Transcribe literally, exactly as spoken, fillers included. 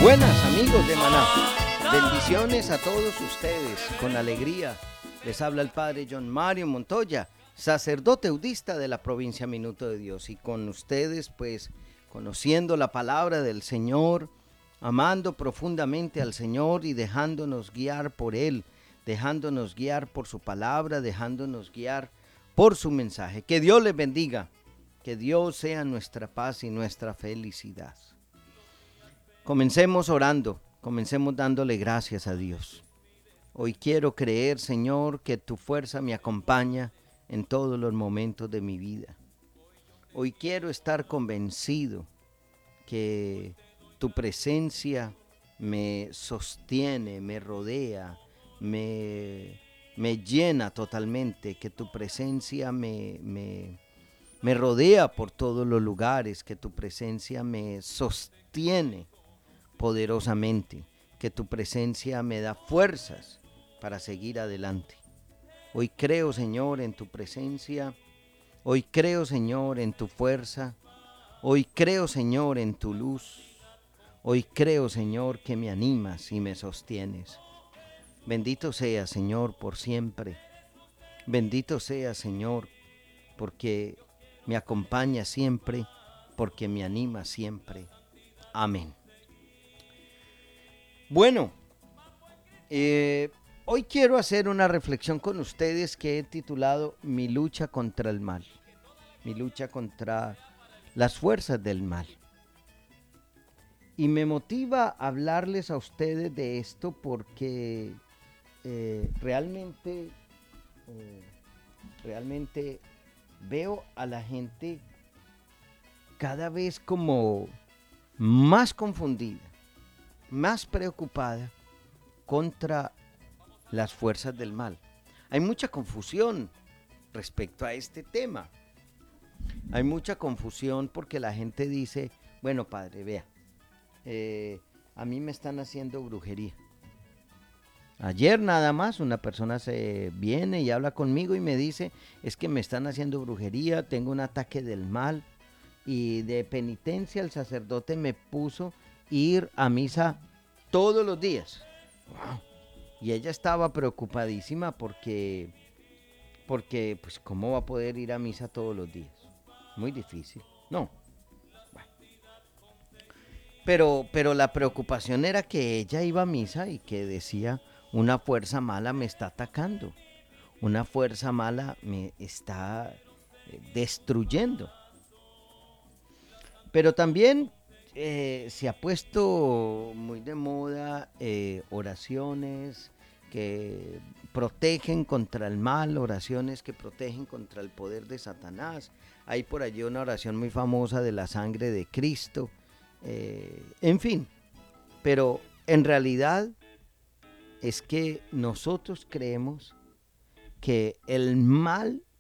Buenas amigos de Maná, bendiciones a todos ustedes, con alegría. Les habla el Padre John Mario Montoya, sacerdote eudista de la provincia Minuto de Dios. Y con ustedes pues conociendo la palabra del Señor, amando profundamente al Señor y dejándonos guiar por Él, dejándonos guiar por su palabra, dejándonos guiar por su mensaje. Que Dios les bendiga, que Dios sea nuestra paz y nuestra felicidad. Comencemos orando, comencemos dándole gracias a Dios. Hoy quiero creer, Señor, que tu fuerza me acompaña en todos los momentos de mi vida. Hoy quiero estar convencido que tu presencia me sostiene, me rodea, me, me llena totalmente, que tu presencia me, me, me rodea por todos los lugares, que tu presencia me sostiene poderosamente, que tu presencia me da fuerzas para seguir adelante. Hoy creo, Señor, en tu presencia, hoy creo, Señor, en tu fuerza, hoy creo, Señor, en tu luz, hoy creo, Señor, que me animas y me sostienes. Bendito sea, Señor, por siempre. Bendito sea, Señor, porque me acompaña siempre, porque me anima siempre. Amén. Bueno, eh, hoy quiero hacer una reflexión con ustedes que he titulado Mi lucha contra el mal, mi lucha contra las fuerzas del mal. Y me motiva hablarles a ustedes de esto porque eh, realmente, eh, realmente veo a la gente cada vez como más confundida, más preocupada contra las fuerzas del mal. Hay mucha confusión respecto a este tema. Hay mucha confusión porque la gente dice, bueno, padre, vea, eh, a mí me están haciendo brujería. Ayer nada más una persona se viene y habla conmigo y me dice, es que me están haciendo brujería, tengo un ataque del mal y de penitencia el sacerdote me puso ir a misa todos los días. Wow. Y ella estaba preocupadísima porque, porque, pues, ¿cómo va a poder ir a misa todos los días? Muy difícil. No. Bueno. Pero, pero la preocupación era que ella iba a misa y que decía, una fuerza mala me está atacando. Una fuerza mala me está eh, destruyendo. Pero también eh, se ha puesto muy de moda eh, oraciones que protegen contra el mal, oraciones que protegen contra el poder de Satanás. Hay por allí una oración muy famosa de la sangre de Cristo. Eh, en fin, pero en realidad es que nosotros creemos que el mal